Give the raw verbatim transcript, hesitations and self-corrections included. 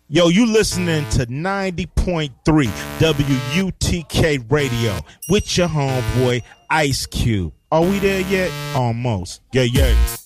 Yo, you listening to ninety point three W U T K Radio with your homeboy Ice Cube. Are we there yet? Almost. Yeah, yeah.